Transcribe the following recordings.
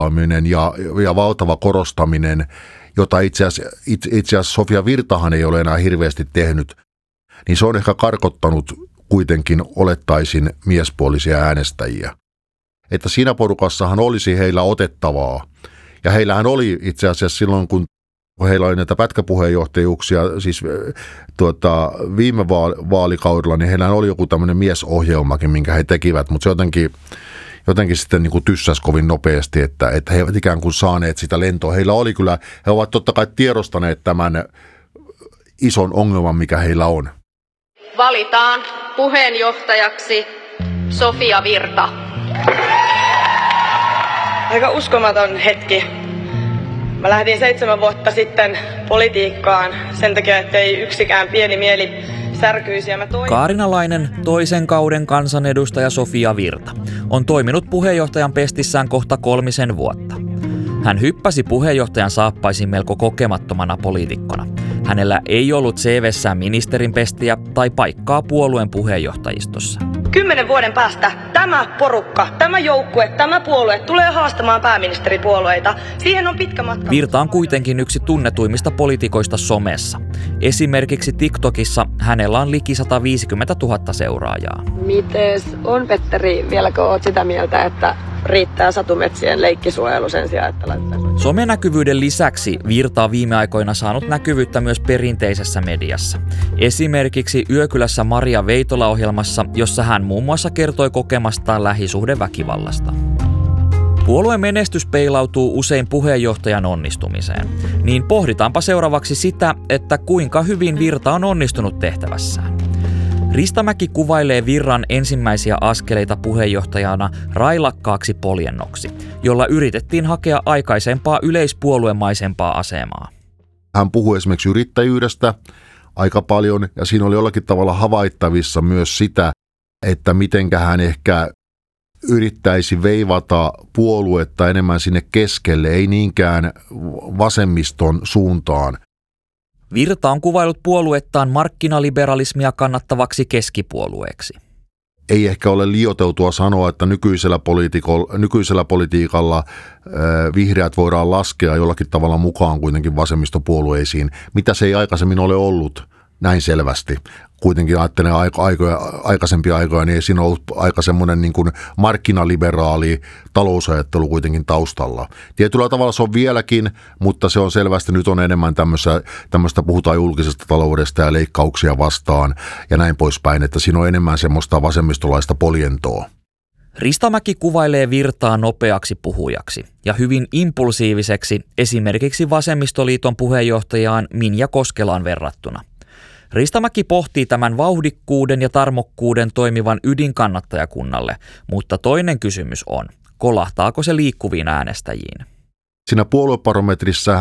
ja valtava korostaminen, jota itse asiassa Sofia Virtahan ei ole enää hirveästi tehnyt, niin se on ehkä karkottanut kuitenkin olettaisin miespuolisia äänestäjiä. Että siinä porukassahan olisi heillä otettavaa. Ja heillähän oli itse asiassa silloin, kun heillä oli näitä pätkäpuheenjohtajuuksia, siis viime vaalikaudella, niin heillähän oli joku tämmöinen miesohjelmakin, minkä he tekivät, mutta se jotenkin sitten niin kuin tyssäsi kovin nopeasti, että he eivät ikään kuin saaneet sitä lentoa. Heillä oli kyllä, he ovat totta kai tiedostaneet tämän ison ongelman, mikä heillä on. Valitaan puheenjohtajaksi Sofia Virta. Aika uskomaton hetki. Mä lähdin 7 vuotta sitten politiikkaan sen takia, ettei yksikään pieni mieli särkyisi. Kaarinalainen toisen kauden kansanedustaja Sofia Virta on toiminut puheenjohtajan pestissään kohta 3 vuotta. Hän hyppäsi puheenjohtajan saappaisiin melko kokemattomana poliitikkona. Hänellä ei ollut CV:ssään ministerin pestiä tai paikkaa puolueen puheenjohtajistossa. 10 vuoden päästä tämä porukka, tämä joukkue, tämä puolue tulee haastamaan pääministeripuolueita. Siihen on pitkä matka. Virta on kuitenkin yksi tunnetuimmista poliitikoista somessa. Esimerkiksi TikTokissa hänellä on liki 150 000 seuraajaa. Mites on, Petteri, vieläkö oot sitä mieltä, että riittää satumetsien leikkisuojelu sen sijaan, että laittaa? Somenäkyvyyden lisäksi Virta on viime aikoina saanut näkyvyyttä myös perinteisessä mediassa. Esimerkiksi Yökylässä Maria Veitola-ohjelmassa, jossa hän muun muassa kertoi kokemastaan lähisuhdeväkivallasta. Puolueen menestys peilautuu usein puheenjohtajan onnistumiseen. Niin pohditaanpa seuraavaksi sitä, että kuinka hyvin Virta on onnistunut tehtävässään. Ristamäki kuvailee Virran ensimmäisiä askeleita puheenjohtajana railakkaaksi poljennoksi, jolla yritettiin hakea aikaisempaa yleispuoluemaisempaa asemaa. Hän puhui esimerkiksi yrittäjyydestä aika paljon, ja siinä oli jollakin tavalla havaittavissa myös sitä, että mitenkä hän ehkä yrittäisi veivata puoluetta enemmän sinne keskelle, ei niinkään vasemmiston suuntaan. Virta on kuvailut puoluettaan markkinaliberalismia kannattavaksi keskipuolueeksi. Ei ehkä ole liioiteltua sanoa, että nykyisellä politiikalla vihreät voidaan laskea jollakin tavalla mukaan kuitenkin vasemmistopuolueisiin, mitä se ei aikaisemmin ole ollut näin selvästi. Kuitenkin ajattelen aikaisempia aikoja, niin ei siinä ollut aika semmoinen niin kuin markkinaliberaali talousajattelu kuitenkin taustalla. Tietyllä tavalla se on vieläkin, mutta se on selvästi, nyt on enemmän tämmöistä puhutaan julkisesta taloudesta ja leikkauksia vastaan ja näin poispäin, että siinä on enemmän semmoista vasemmistolaista poljentoa. Ristamäki kuvailee Virtaa nopeaksi puhujaksi ja hyvin impulsiiviseksi esimerkiksi Vasemmistoliiton puheenjohtajaan Minja Koskelaan verrattuna. Ristamäki pohtii tämän vauhdikkuuden ja tarmokkuuden toimivan ydinkannattajakunnalle, mutta toinen kysymys on, kolahtaako se liikkuviin äänestäjiin? Siinä puoluebarometrissa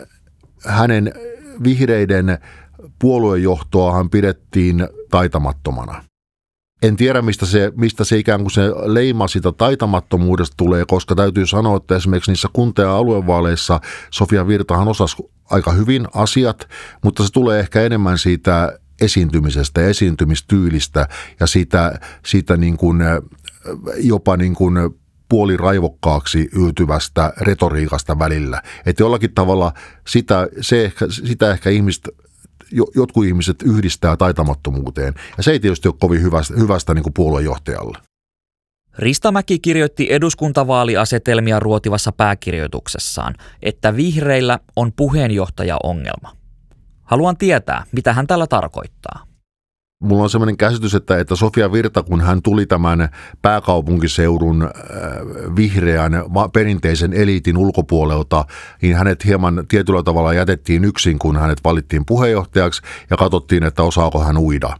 hänen vihreiden puoluejohtoahan pidettiin taitamattomana. En tiedä, mistä se ikään kuin se leima sitä taitamattomuudesta tulee, koska täytyy sanoa, että esimerkiksi niissä kunta- ja aluevaaleissa Sofia Virtahan osasi aika hyvin asiat, mutta se tulee ehkä enemmän siitä esiintymisestä ja esiintymistyylistä ja siitä niin kuin, jopa niin kuin puoliraivokkaaksi yltyvästä retoriikasta välillä. Että jollakin tavalla sitä ehkä jotkut ihmiset yhdistää taitamattomuuteen, ja se ei tietysti ole kovin hyvästä niin kuin puoluejohtajalle. Ristamäki kirjoitti eduskuntavaaliasetelmia ruotivassa pääkirjoituksessaan, että vihreillä on puheenjohtajaongelma. Haluan tietää, mitä hän tällä tarkoittaa. Mulla on sellainen käsitys, että Sofia Virta, kun hän tuli tämän pääkaupunkiseudun vihreän perinteisen eliitin ulkopuolelta, niin hänet hieman tietyllä tavalla jätettiin yksin, kun hänet valittiin puheenjohtajaksi ja katsottiin, että osaako hän uida.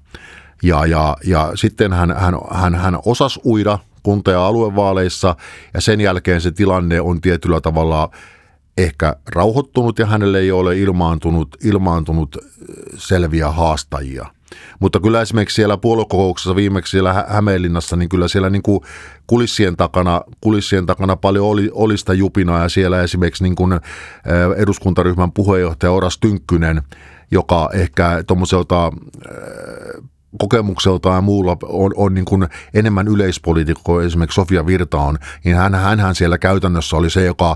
Ja sitten hän osasi uida kunta- ja aluevaaleissa ja sen jälkeen se tilanne on tietyllä tavalla ehkä rauhoittunut ja hänelle ei ole ilmaantunut selviä haastajia. Mutta kyllä esimerkiksi siellä puoluekokouksessa viimeksi siellä Hämeenlinnassa, niin kyllä siellä niin kuin kulissien takana paljon oli sitä jupinaa ja siellä esimerkiksi niin kuin eduskuntaryhmän puheenjohtaja Oras Tynkkynen, joka ehkä tuommoiselta kokemukselta ja muulla on niin kuin enemmän yleispoliitikko, esimerkiksi Sofia Virta on, niin hänhän siellä käytännössä oli se, joka